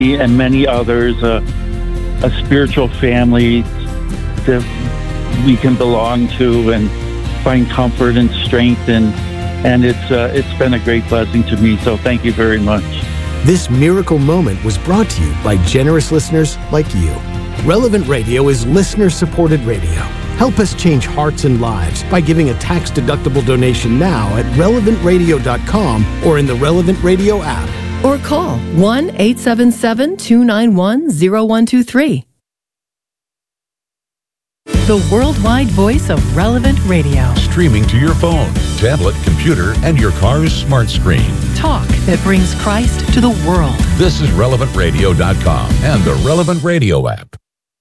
and many others, a spiritual family that we can belong to and find comfort and strength, and it's been a great blessing to me. So thank you very much. This miracle moment was brought to you by generous listeners like you. Relevant Radio is listener-supported radio. Help us change hearts and lives by giving a tax-deductible donation now at relevantradio.com or in the Relevant Radio app. Or call 1-877-291-0123. The worldwide voice of Relevant Radio. Streaming to your phone, tablet, computer, and your car's smart screen. Talk that brings Christ to the world. This is relevantradio.com and the Relevant Radio app.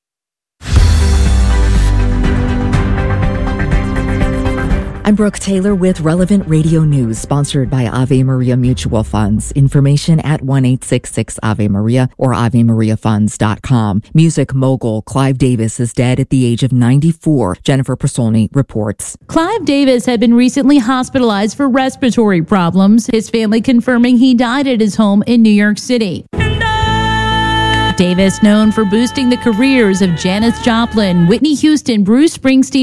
I'm Brooke Taylor with Relevant Radio News, sponsored by Ave Maria Mutual Funds. Information at 1-866-AVE-MARIA or AveMariaFunds.com. Music mogul Clive Davis is dead at the age of 94. Jennifer Pasolny reports. Clive Davis had been recently hospitalized for respiratory problems, his family confirming he died at his home in New York City. Davis, known for boosting the careers of Janis Joplin, Whitney Houston, Bruce Springsteen,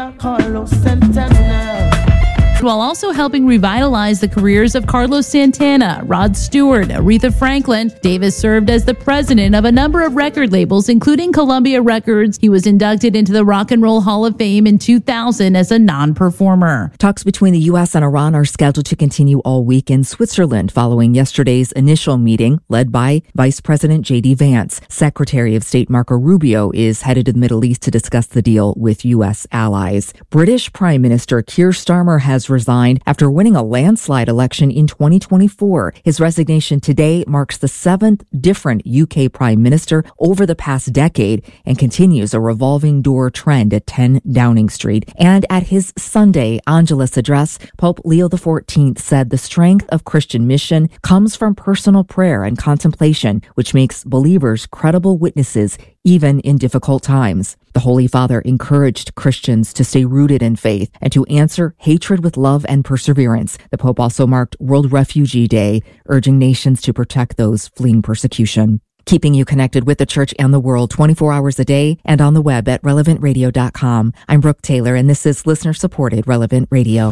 while also helping revitalize the careers of Carlos Santana, Rod Stewart, Aretha Franklin. Davis served as the president of a number of record labels, including Columbia Records. He was inducted into the Rock and Roll Hall of Fame in 2000 as a non-performer. Talks between the U.S. and Iran are scheduled to continue all week in Switzerland following yesterday's initial meeting led by Vice President J.D. Vance. Secretary of State Marco Rubio is headed to the Middle East to discuss the deal with U.S. allies. British Prime Minister Keir Starmer has resigned after winning a landslide election in 2024. His resignation today marks the 7th different UK Prime Minister over the past decade and continues a revolving door trend at 10 Downing Street. And at his Sunday Angelus address, Pope Leo XIV said the strength of Christian mission comes from personal prayer and contemplation, which makes believers credible witnesses even in difficult times. The Holy Father encouraged Christians to stay rooted in faith and to answer hatred with love and perseverance. The Pope also marked World Refugee Day, urging nations to protect those fleeing persecution. Keeping you connected with the church and the world 24 hours a day and on the web at relevantradio.com. I'm Brooke Taylor, and this is listener-supported Relevant Radio.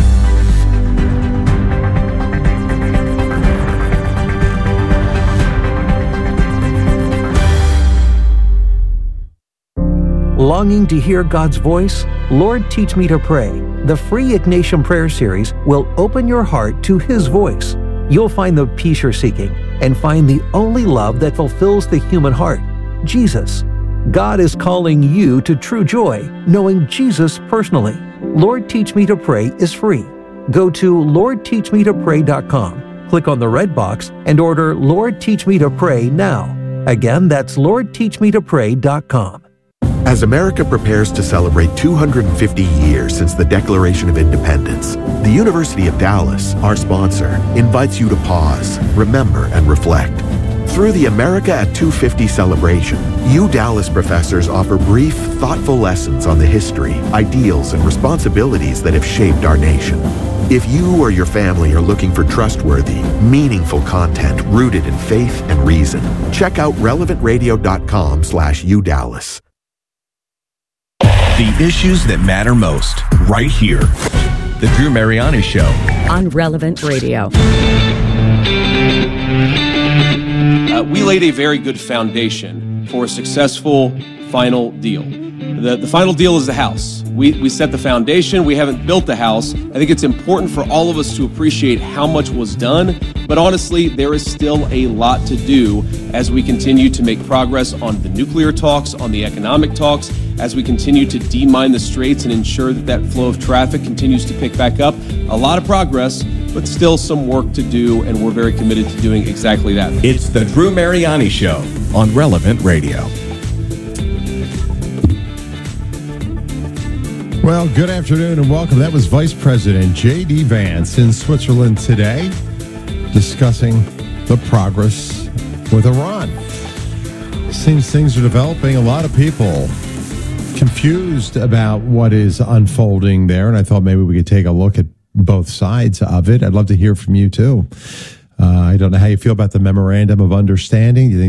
Longing to hear God's voice? Lord, Teach Me to Pray. The free Ignatian Prayer Series will open your heart to His voice. You'll find the peace you're seeking and find the only love that fulfills the human heart, Jesus. God is calling you to true joy, knowing Jesus personally. Lord, Teach Me to Pray is free. Go to LordTeachMeToPray.com, click on the red box, and order Lord, Teach Me to Pray now. Again, that's LordTeachMeToPray.com. As America prepares to celebrate 250 years since the Declaration of Independence, the University of Dallas, our sponsor, invites you to pause, remember, and reflect. Through the America at 250 celebration, you Dallas professors offer brief, thoughtful lessons on the history, ideals, and responsibilities that have shaped our nation. If you or your family are looking for trustworthy, meaningful content rooted in faith and reason, check out relevantradio.com/udallas. The issues that matter most, right here. The Drew Mariani Show. On Relevant Radio. We laid a very good foundation for a successful final deal. The final deal is the house. We set the foundation. We haven't built the house. I think it's important for all of us to appreciate how much was done. But honestly, there is still a lot to do as we continue to make progress on the nuclear talks, on the economic talks, as we continue to demine the straits and ensure that flow of traffic continues to pick back up. A lot of progress, but still some work to do, and we're very committed to doing exactly that. It's the Drew Mariani Show on Relevant Radio. Well, good afternoon and welcome. That was Vice President J.D. Vance in Switzerland today discussing the progress with Iran. Seems things are developing. A lot of people confused about what is unfolding there, and I thought maybe we could take a look at both sides of it. I'd love to hear from you, too. I don't know how you feel about the memorandum of understanding. Do you think